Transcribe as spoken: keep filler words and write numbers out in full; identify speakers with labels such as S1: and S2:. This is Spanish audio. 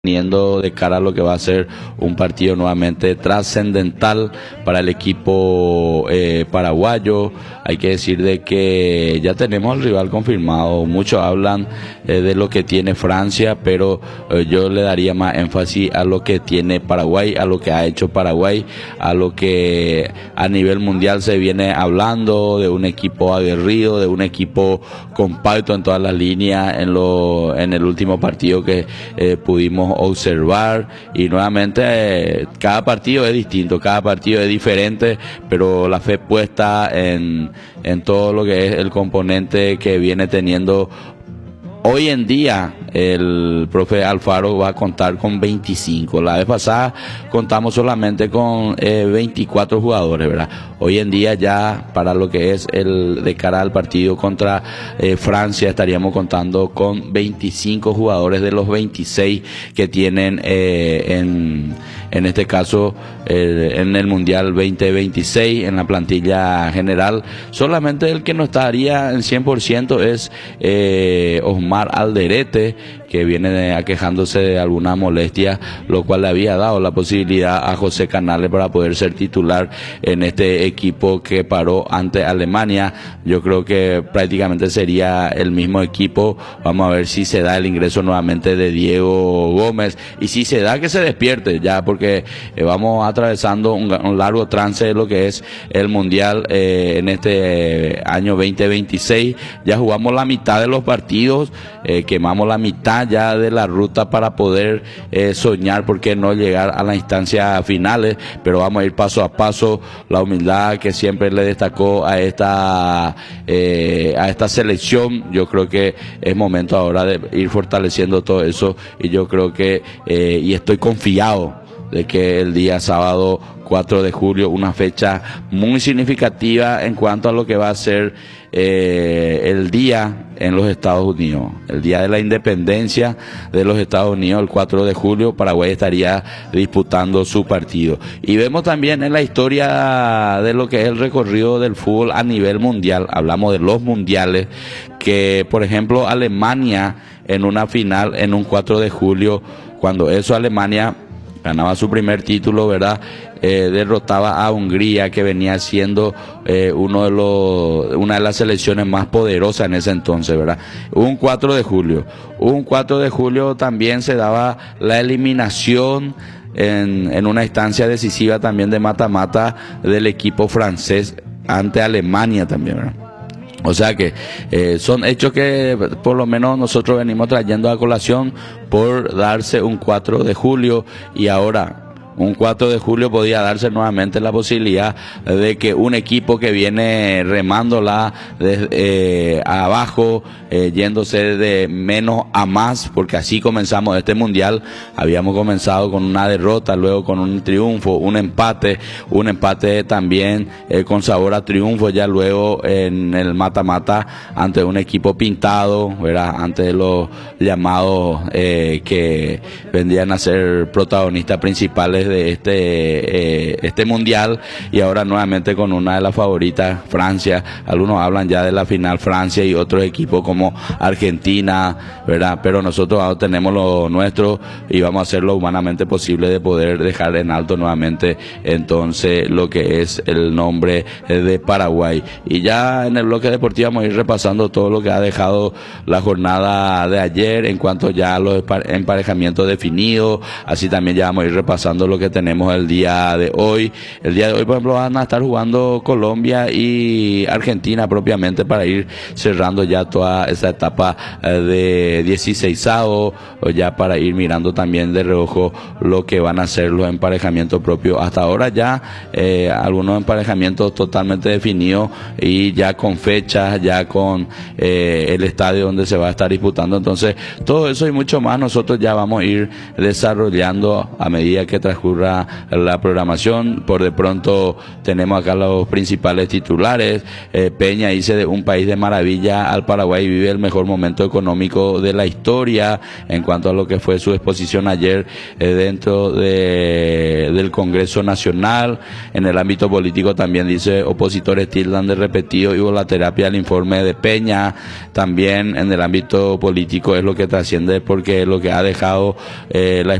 S1: teniendo de cara a lo que va a ser un partido nuevamente trascendental para el equipo eh, paraguayo. Hay que decir de que ya tenemos al rival confirmado. Muchos hablan eh, de lo que tiene Francia, pero eh, yo le daría más énfasis a lo que tiene Paraguay, a lo que ha hecho Paraguay, a lo que a nivel mundial se viene hablando de un equipo aguerrido, de un equipo compacto en todas las líneas en, lo, en el último partido que eh, pudimos observar. Y nuevamente eh, cada partido es distinto, cada partido es diferente, pero la fe puesta en, en todo lo que es el componente que viene teniendo hoy en día. El profe Alfaro va a contar con veinticinco. La vez pasada contamos solamente con eh, veinticuatro jugadores, ¿verdad? Hoy en día ya para lo que es el de cara al partido contra eh, Francia estaríamos contando con veinticinco jugadores de los veintiséis que tienen eh, en, en este caso eh, en el Mundial veinte veintiséis en la plantilla general. Solamente el que no estaría en cien por ciento es eh, Osmar Alderete, que viene aquejándose de alguna molestia, lo cual le había dado la posibilidad a José Canales para poder ser titular en este equipo que paró ante Alemania. Yo creo que prácticamente sería el mismo equipo. Vamos a ver si se da el ingreso nuevamente de Diego Gómez, y si se da, que se despierte ya, porque eh, vamos atravesando un, un largo trance de lo que es el Mundial eh, en este eh, año veinte veintiséis. Ya jugamos la mitad de los partidos, eh, quemamos la mitad ya de la ruta para poder eh, soñar, por qué no llegar a las instancias finales, pero vamos a ir paso a paso. La humildad que siempre le destacó a esta eh, a esta selección, yo creo que es momento ahora de ir fortaleciendo todo eso, y yo creo que eh, y estoy confiado de que el día sábado cuatro de julio, una fecha muy significativa en cuanto a lo que va a ser eh, el día en los Estados Unidos, el día de la independencia de los Estados Unidos. El cuatro de julio Paraguay estaría disputando su partido. Y vemos también en la historia de lo que es el recorrido del fútbol a nivel mundial, hablamos de los mundiales, que por ejemplo Alemania en una final, en un cuatro de julio, cuando eso Alemania ganaba su primer título, ¿verdad? Eh, derrotaba a Hungría, que venía siendo eh, uno de los, una de las selecciones más poderosas en ese entonces, ¿verdad? Un cuatro de julio. Un cuatro de julio también se daba la eliminación en, en una instancia decisiva también de mata-mata del equipo francés ante Alemania también, ¿verdad? O sea que eh, son hechos que por lo menos nosotros venimos trayendo a colación por darse un cuatro de julio, y ahora un cuatro de julio podía darse nuevamente la posibilidad de que un equipo que viene remándola desde eh, abajo, eh, yéndose de menos a más, porque así comenzamos este mundial. Habíamos comenzado con una derrota, luego con un triunfo, un empate, un empate también eh, con sabor a triunfo, ya luego en el mata-mata ante un equipo pintado, ¿verdad? Ante los llamados eh, que vendrían a ser protagonistas principales de este eh, este mundial, y ahora nuevamente con una de las favoritas, Francia. Algunos hablan ya de la final Francia y otros equipos como Argentina, ¿verdad? Pero nosotros tenemos lo nuestro y vamos a hacer lo humanamente posible de poder dejar en alto nuevamente entonces lo que es el nombre de Paraguay. Y ya en el bloque deportivo vamos a ir repasando todo lo que ha dejado la jornada de ayer en cuanto ya a los emparejamientos definidos. Así también ya vamos a ir repasando lo que tenemos el día de hoy. El día de hoy, por ejemplo, van a estar jugando Colombia y Argentina propiamente, para ir cerrando ya toda esa etapa de dieciseisavo, o ya para ir mirando también de reojo lo que van a ser los emparejamientos propios. Hasta ahora ya eh, algunos emparejamientos totalmente definidos, y ya con fechas, ya con eh, el estadio donde se va a estar disputando. Entonces todo eso y mucho más nosotros ya vamos a ir desarrollando a medida que transcurra discurra la programación. Por de pronto tenemos acá los principales titulares. Eh, Peña dice: de un país de maravilla al Paraguay vive el mejor momento económico de la historia, en cuanto a lo que fue su exposición ayer eh, dentro de, del Congreso Nacional. En el ámbito político también dice: opositores tildan de repetido y volaterapia al informe de Peña. También en el ámbito político es lo que trasciende, porque es lo que ha dejado eh, la